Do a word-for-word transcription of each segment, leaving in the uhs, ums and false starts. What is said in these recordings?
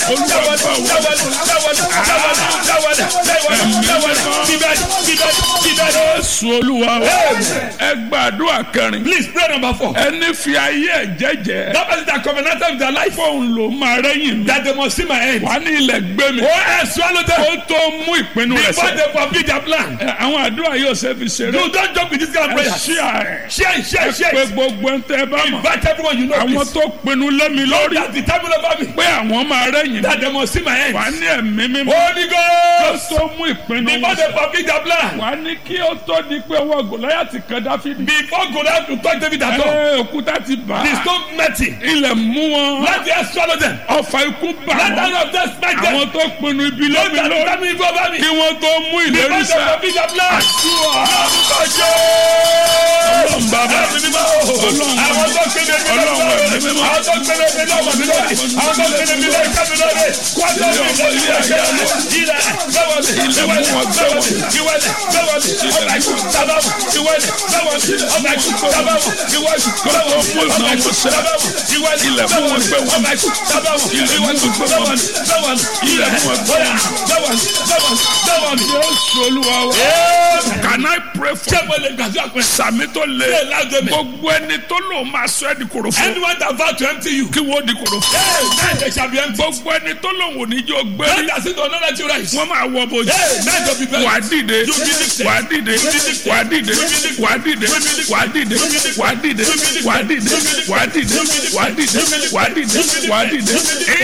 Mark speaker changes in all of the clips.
Speaker 1: Jésù Olúwa wa. Ẹ gbàdúrà kẹrin.
Speaker 2: Please pray number four.
Speaker 1: Ẹni fi ayé ẹ̀ jẹ́jẹ́.
Speaker 2: That person that covenanted with their life.
Speaker 1: Fóun ló máa rẹ́yìn mi.
Speaker 2: That they must see my end.
Speaker 1: Wà ní ilẹ̀ gbé mi.
Speaker 2: Oh, I swallow them.
Speaker 1: Ó tó mú ìpinnu rẹ̀
Speaker 2: Before
Speaker 1: sẹ́.
Speaker 2: they complete their plan.
Speaker 1: Àwọn àdúrà yóò ṣe fi ṣeré.
Speaker 2: You don't joke with this kind of prayer.
Speaker 1: Ẹ ṣí àárẹ̀.
Speaker 2: Share it, share it, share
Speaker 1: Pé
Speaker 2: it.
Speaker 1: gbogbo ń tẹ́ bá mọ̀.
Speaker 2: Invite everyone you know.
Speaker 1: Àwọn
Speaker 2: Please.
Speaker 1: tó pinnu lé mi lórí.
Speaker 2: That the time over me.
Speaker 1: Pé àwọn máa rẹ́yìn mi.
Speaker 2: That they must see my end.
Speaker 1: Wà ní ẹ̀mí mímọ́.
Speaker 2: Holy
Speaker 1: Ó
Speaker 2: Ghost.
Speaker 1: tó mú ìpinnu
Speaker 2: Before
Speaker 1: wọn
Speaker 2: they
Speaker 1: sẹ́.
Speaker 2: complete their plan.
Speaker 1: Wà ní kí ó tó di pé ọwọ́ Gòláyátì kan Dáfídì.
Speaker 2: Before Goliath to touch David at all.
Speaker 1: Ẹ òkúta ti bà
Speaker 2: The
Speaker 1: á.
Speaker 2: stone met him.
Speaker 1: Ilẹ̀ mú wọn.
Speaker 2: Let the earth swallow them.
Speaker 1: Ọfà ikú bà
Speaker 2: Let the
Speaker 1: wọ́n.
Speaker 2: hand of death smite them.
Speaker 1: Àwọn tó pinnu ibi
Speaker 2: Don't
Speaker 1: lómi
Speaker 2: let
Speaker 1: lórí.
Speaker 2: the devil go over me.
Speaker 1: Kí wọ́n tó mú ìlérí
Speaker 2: Before they
Speaker 1: sẹ́.
Speaker 2: complete their plan.
Speaker 1: Ọlọ́run bàbá.
Speaker 2: Àwọn tó kéde mi lọ́wọ́. Àwọn tó kéde mi lọ́wọ́. Àwọn tó kéde mi lọ́wọ́. Kámi lọ́wọ́. Kwátó mi lọ́wọ́. Ilẹ̀ lọ́wọ́ mi. Ilẹ̀ lọ́wọ́ mi. Ìwẹ̀lẹ̀ lọ́wọ́ mi. Ọ̀gá ikú sábàmù. Ìwẹ̀lẹ̀ lọ́wọ́ mi. Ọ̀gá ikú sábàmù. Ìwẹ̀lẹ̀ lọ́wọ́ mi. Ọ̀gá ikú sábàmù. Ìwẹ̀lẹ̀ lọ́wọ́ mi. Ọ̀gá ikú sábàmù. Ìwẹ̀lẹ̀ lọ́wọ́ mi. Lọ́wọ́ mi. Ilẹ̀ lọ́wọ́ mi. Lọ́wọ́ mi. Lọ́wọ́ mi.
Speaker 1: Jésù Olúwa wa. Can I pray for
Speaker 2: Ṣé mo lè gbàdúrà pé
Speaker 1: sàmì tó le?
Speaker 2: ṣé lágbo mi?
Speaker 1: Gbogbo ẹni tó lò máa sọ ẹ́ di kòròfo.
Speaker 2: Anyone that vow to empty you.
Speaker 1: Kí wọ́n di kòròfo.
Speaker 2: Hey, man, they shall be empty.
Speaker 1: Gbogbo ẹni tó lò wò ní jọ gbé.
Speaker 2: Let us sit on another two rise.
Speaker 1: Wọ́n máa wọ bojì.
Speaker 2: Hey, man, don't be bad.
Speaker 1: Wà á dìde.
Speaker 2: You be lifted.
Speaker 1: Wà á dìde. Wà á dìde. Wà á dìde. Wà á dìde. Wà á dìde. Wà á dìde. Wà á dìde. Wà á dìde. Wà á dìde. Wà á dìde.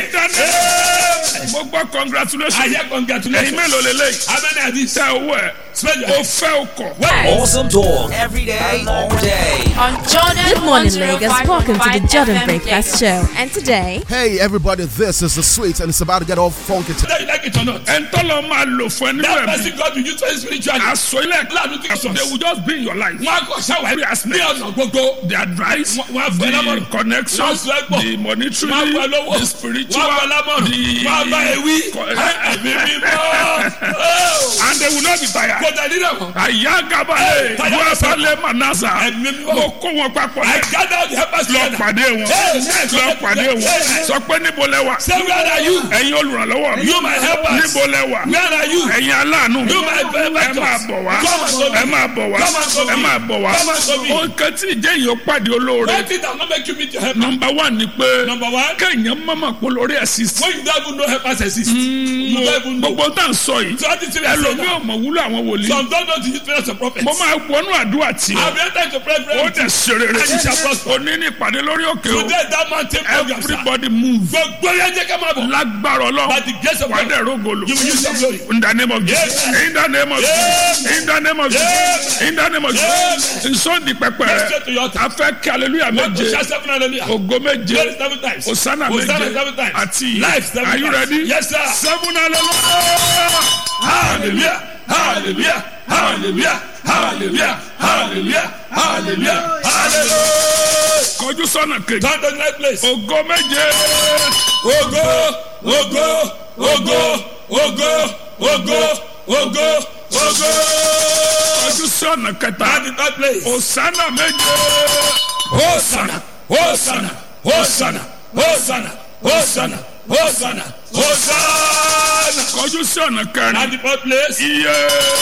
Speaker 1: Internet. Mo gbọ́ congratulations.
Speaker 2: I hear congratulations.
Speaker 1: Ẹ̀yin mélòó lélẹ́yìí?
Speaker 2: How many are these?
Speaker 1: Tẹ owó ẹ̀.
Speaker 2: Spend your
Speaker 1: O
Speaker 2: hands.
Speaker 1: fẹ́ o kọ̀.
Speaker 3: Awesome talk every day, all day.
Speaker 4: On Jordan
Speaker 5: Good morning, Lagos. Welcome to the Jordan
Speaker 4: F M
Speaker 5: Breakfast Show. And today,
Speaker 6: Hey everybody, this is the Sweet and it's about to get all funky today.
Speaker 2: Whether you like it or not.
Speaker 1: Ẹ̀ ń tọ́lọ̀ máa lò fún ẹni
Speaker 2: That
Speaker 1: bẹ́ẹ̀ mi.
Speaker 2: person God will use for his spirituality.
Speaker 1: Aṣọ ilé
Speaker 2: Láàánú tí kò sọ.
Speaker 1: they will just be in your life.
Speaker 2: Wọ́n á kọ́ ṣáwá
Speaker 1: Every
Speaker 2: ní
Speaker 1: aspect.
Speaker 2: ọ̀nà gbogbo.
Speaker 1: The advice,
Speaker 2: Wọ́n- wọ́n á fún ẹ lámọ̀ràn.
Speaker 1: the connection,
Speaker 2: Wọ́n á sọ ẹ pọ̀.
Speaker 1: the monetary,
Speaker 2: Wọ́n á fún ẹ lówó.
Speaker 1: the spiritual,
Speaker 2: Wọ́n á fún ẹ lámọ̀ràn.
Speaker 1: the
Speaker 2: Wọ́n á bá ẹ wí.
Speaker 1: Co-
Speaker 2: Ẹ̀mí mímọ́. Oh.
Speaker 1: and they will not be tired.
Speaker 2: Kò tẹ̀ nílẹ̀ mọ́.
Speaker 1: Àyà gabale,
Speaker 2: Tired
Speaker 1: Buasale Manasa,
Speaker 2: Ẹ̀mí mímọ́.
Speaker 1: mo kó wọn papọ̀
Speaker 2: I
Speaker 1: lẹ́.
Speaker 2: gather the helpers
Speaker 1: Lọ
Speaker 2: together.
Speaker 1: pàdé wọn,
Speaker 2: Hey,
Speaker 1: lọ pàdé wọn.
Speaker 2: hey.
Speaker 1: Sọ pé níbo lẹ wà?
Speaker 2: Say where are you?
Speaker 1: Ẹ̀yin olùrànlọ́wọ́ mi.
Speaker 2: You my helpers.
Speaker 1: Níbo lẹ wà?
Speaker 2: Where are you?
Speaker 1: Ẹ̀yin aláàánú mi.
Speaker 2: You my benefactors.
Speaker 1: Ẹ máa bọ̀ wá.
Speaker 2: Come and serve me.
Speaker 1: Ẹ máa bọ̀ wá.
Speaker 2: Come and serve me.
Speaker 1: Ẹ máa bọ̀ wá.
Speaker 2: Come and serve me.
Speaker 1: Ó nǹkan tí ìjẹ́ yìí ó pàdé olóore.
Speaker 2: One thing that will not make you meet your helper.
Speaker 1: Number one ni pé
Speaker 2: Number one.
Speaker 1: kéèyàn mọ̀mọ́ pé lórí assist.
Speaker 2: When you don't even know helpers exist. You don't even know.
Speaker 1: Gbogbo tá à ń sọ yìí.
Speaker 2: So what is it that say
Speaker 1: Ẹlòmí
Speaker 2: now?
Speaker 1: ò mọ̀ wúlò àwọn wòlíì.
Speaker 2: Some don't know the usefulness of prophets.
Speaker 1: Mo máa wọnú àdúrà tí
Speaker 2: I'll
Speaker 1: o.
Speaker 2: be able to pray for
Speaker 1: Ó
Speaker 2: you.
Speaker 1: dẹ̀ ṣe rere.
Speaker 2: And you shall prosper.
Speaker 1: Òní ní ìpàdé lórí òkè o.
Speaker 2: Today that mountain program, sir.
Speaker 1: Everybody move.
Speaker 2: Gbogbo yẹn jẹ́ ká máa bọ̀.
Speaker 1: Lágbára
Speaker 2: By
Speaker 1: Ọlọ́run.
Speaker 2: the grace of
Speaker 1: Wà á
Speaker 2: God.
Speaker 1: dẹ̀ rógolo.
Speaker 2: You will use your glory.
Speaker 1: In the name of Jesus.
Speaker 2: Amen.
Speaker 1: In the name of Jesus. In the name of Jesus. In the name of Jesus. Nsọ́ndì pẹpẹ
Speaker 2: Go
Speaker 1: rẹ̀.
Speaker 2: straight to your altar.
Speaker 1: A fẹ́ kí hallelujah
Speaker 2: Want to
Speaker 1: méje.
Speaker 2: shout seven hallelujah.
Speaker 1: Ògo méje.
Speaker 2: Glory seven times.
Speaker 1: Hosanna
Speaker 2: Hosanna
Speaker 1: méje.
Speaker 2: seven times.
Speaker 1: Àti
Speaker 2: Life seven
Speaker 1: Are you
Speaker 2: times.
Speaker 1: ready?
Speaker 2: Yes, sir.
Speaker 1: Seven hallelujah.
Speaker 2: Hallelujah. Hallelujah. Hallelujah. Hallelujah. Hallelujah. Hallelujah. Hallelujah.
Speaker 1: Kọjú sọ́nà kejì.
Speaker 2: Turn to the right place.
Speaker 1: Ògo méje.
Speaker 2: Ogo, ogo, ogo, ogo, ogo, ogo, ogo.
Speaker 1: Kọjú sọ́nà kẹta.
Speaker 2: Turn to the third place.
Speaker 1: Hosanna méje.
Speaker 2: Hosanna, Hosanna, Hosanna, Hosanna, Hosanna, Hosanna, Hosanna.
Speaker 1: Kọjú sọ́nà
Speaker 2: At
Speaker 1: kẹrin.
Speaker 2: the fourth place.
Speaker 1: Iye.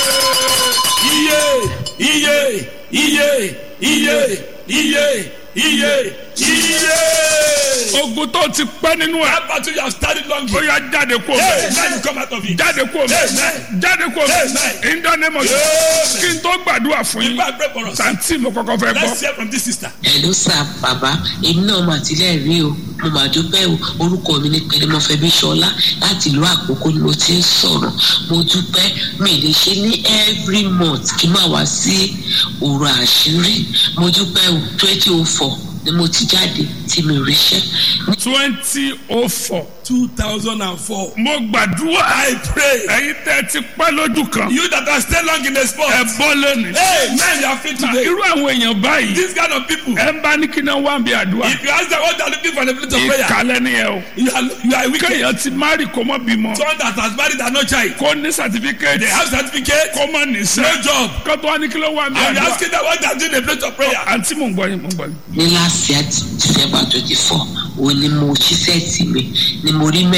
Speaker 2: Iye, iye, iye, iye, iye, iye, iye.
Speaker 1: Ogun tó ti pẹ́ nínú ẹ̀.
Speaker 2: That battle you have started long ago.
Speaker 1: Bóyá jáde kó o
Speaker 2: Hey,
Speaker 1: bẹ̀.
Speaker 2: now you come out of it.
Speaker 1: Jáde kó o bẹ̀.
Speaker 2: Amen.
Speaker 1: Jáde kó o bẹ̀.
Speaker 2: Amen.
Speaker 1: In the name of Jesus.
Speaker 2: Amen.
Speaker 1: Kí n tó gbàdúrà fún yín.
Speaker 2: Before I pray for us,
Speaker 1: Sàǹtì mo kọ́kọ́ fẹ́ gbọ́.
Speaker 2: let's hear from this sister.
Speaker 7: Hello sir, bàbá èmi náà mà tilẹ̀ rí o mo mà dúpẹ́ o orúkọ mi ní Pẹ̀lẹ́mọ́fẹ́bí Ṣọlá láti ìlú Àkókò ni mo ti ń sọ̀rọ̀ mo dúpẹ́ mi lè ṣe ní every month kí n má wá sí òru àṣírí mo dúpẹ́ o twenty oh four ni mo ti jáde tí mi ò ríṣẹ́.
Speaker 1: twenty oh four.
Speaker 2: two thousand four.
Speaker 1: Mo gbàdúrà.
Speaker 2: I pray.
Speaker 1: Ẹ̀yin tẹ́ ti pẹ́ lójú kan.
Speaker 2: You that are still long in the spot.
Speaker 1: Ẹ bọ́ lónìí.
Speaker 2: Hey, man, you are fit
Speaker 1: Na
Speaker 2: today.
Speaker 1: irú àwọn èèyàn báyìí.
Speaker 2: This kind of people.
Speaker 1: Ẹ ń bá ní kí náà wá bí àdúrà.
Speaker 2: If you ask them what they are looking for in the place of prayer,
Speaker 1: Ìkàlẹ́ ni ẹ o.
Speaker 2: you are, you are wicked.
Speaker 1: Kéèyàn ti márì kó mọ́ bímọ.
Speaker 2: Someone that has married and no child.
Speaker 1: Kó ní certificate.
Speaker 2: They have certificate.
Speaker 1: Kó mọ́ níṣẹ́.
Speaker 2: No job.
Speaker 1: Kó tó wá ní kí ló wá bí
Speaker 2: And you
Speaker 1: àdúrà.
Speaker 2: asking them what they are doing in the place of prayer.
Speaker 1: Àǹtí mò ń gbọ́ yín, mò ń gbọ́ yín.
Speaker 7: ní last year December twenty four òun ni mo ṣiṣẹ́ tì mí ni mo rí mẹ́